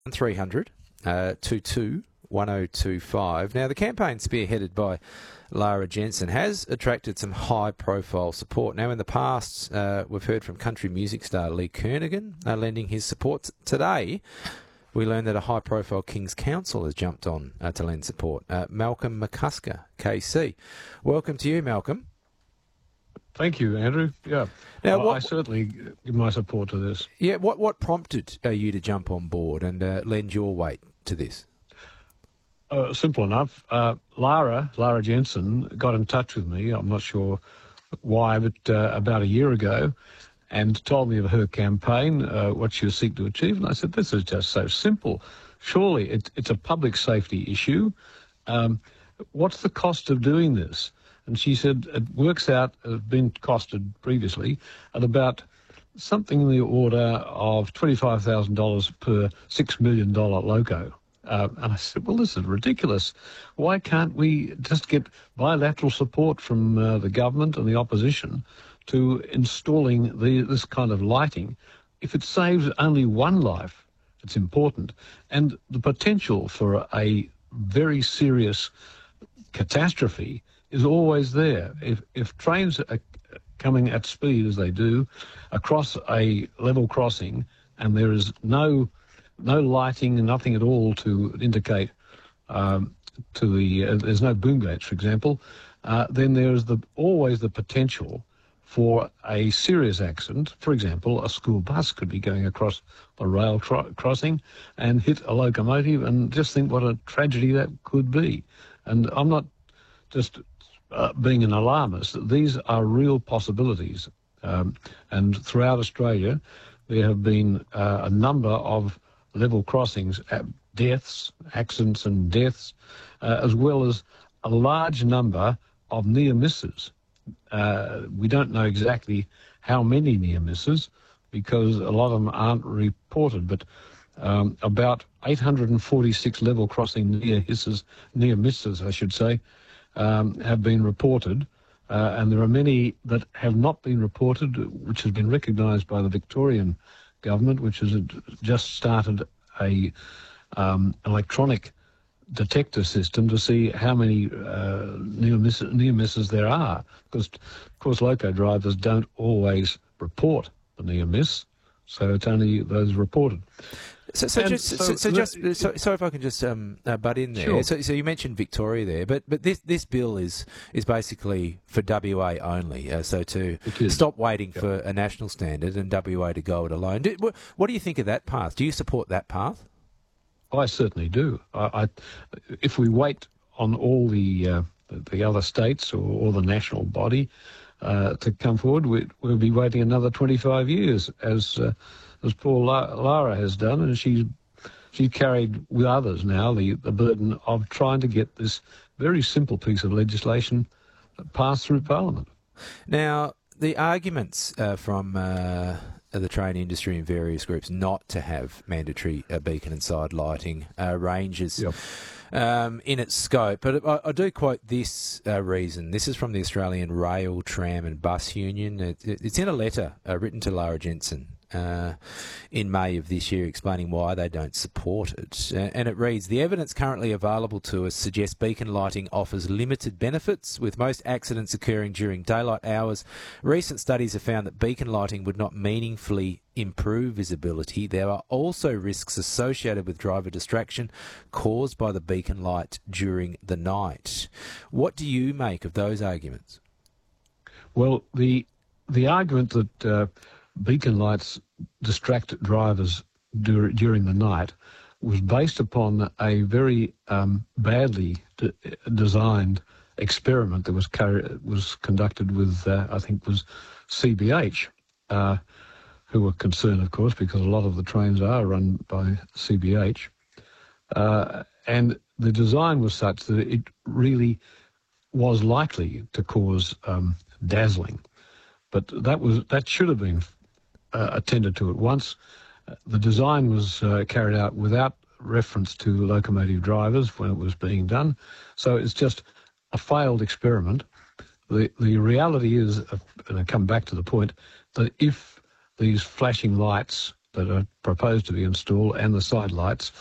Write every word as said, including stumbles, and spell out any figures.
three hundred uh, two two one oh two five. Now, the campaign spearheaded by Lara Jensen has attracted some high-profile support. Now, in the past, uh, we've heard from country music star Lee Kernaghan uh, lending his support. Today, we learned that a high-profile King's Counsel has jumped on uh, to lend support. Uh, Malcolm McCusker, K C. Welcome to you, Malcolm. Thank you, Andrew. Yeah, now, I, what, I certainly give my support to this. Yeah, what what prompted uh, you to jump on board and uh, lend your weight to this? Uh, simple enough. Uh, Lara, Lara Jensen, got in touch with me. I'm not sure why, but uh, about a year ago, and told me of her campaign, uh, what she was seeking to achieve. And I said, this is just so simple. Surely it, it's a public safety issue. Um, what's the cost of doing this? And she said it works out, it's been costed previously, at about something in the order of twenty-five thousand dollars per six million dollars loco. Uh, and I said, well, this is ridiculous. Why can't we just get bilateral support from uh, the government and the opposition to installing the, this kind of lighting? If it saves only one life, it's important. And the potential for a very serious catastrophe is always there. If, if trains are coming at speed, as they do, across a level crossing, and there is no no lighting, nothing at all to indicate um, to the, uh, there's no boom gates, for example, uh, then there is the, always the potential for a serious accident. For example, a school bus could be going across a rail tro- crossing and hit a locomotive, and just think what a tragedy that could be. And I'm not just uh, being an alarmist. These are real possibilities. Um, and throughout Australia, there have been uh, a number of level crossings, uh, deaths, accidents and deaths, uh, as well as a large number of near misses. Uh, we don't know exactly how many near misses because a lot of them aren't reported, but um, about eight hundred forty-six level crossing near misses, near misses, I should say, um, have been reported. Uh, and there are many that have not been reported, which has been recognised by the Victorian government, which has just started a um, electronic detector system to see how many uh, near, miss, near misses there are. Because, of course, loco drivers don't always report the near miss, so it's only those reported. So, so, just, so, so, so the, just, so, so if I can just um, uh, butt in there. Sure. So, so you mentioned Victoria there, but but this this bill is is basically for W A only. Uh, so to stop waiting yep. for a national standard and W A to go it alone. Do, what, what do you think of that path? Do you support that path? I certainly do. I, I, if we wait on all the uh, the other states or, or the national body uh, to come forward, we, we'll be waiting another twenty-five years, as uh, as poor Lara has done, and she's she carried with others now the, the burden of trying to get this very simple piece of legislation passed through Parliament. Now, the arguments uh, from uh, the train industry and various groups not to have mandatory uh, beacon and side lighting uh, ranges Yep. um, in its scope. But I, I do quote this uh, reason. This is from the Australian Rail, Tram and Bus Union. It, it, it's in a letter uh, written to Lara Jensen Uh, in May of this year, explaining why they don't support it. Uh, and it reads, the evidence currently available to us suggests beacon lighting offers limited benefits, with most accidents occurring during daylight hours. Recent studies have found that beacon lighting would not meaningfully improve visibility. There are also risks associated with driver distraction caused by the beacon light during the night. What do you make of those arguments? Well, the the argument that uh, beacon lights distract drivers dur- during the night was based upon a very um, badly de- designed experiment that was car- was conducted with, uh, I think, was C B H, uh, who were concerned, of course, because a lot of the trains are run by C B H. Uh, and the design was such that it really was likely to cause um, dazzling. But that was that should have been uh, attended to at once. Uh, the design was uh, carried out without reference to locomotive drivers when it was being done. So it's just a failed experiment. The the reality is, uh, and I come back to the point, that if these flashing lights that are proposed to be installed and the side lights